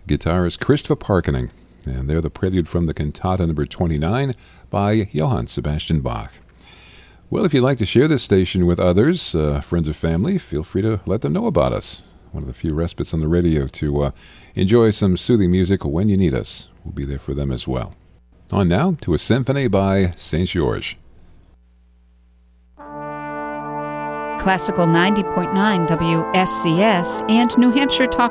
guitarist Christopher Parkening. And they're the prelude from the Cantata number 29 by Johann Sebastian Bach. Well, if you'd like to share this station with others, friends or family, feel free to let them know about us. One of the few respites on the radio to enjoy some soothing music when you need us. We'll be there for them as well. On now to a symphony by St. George. Classical 90.9 WSCS and New Hampshire Talk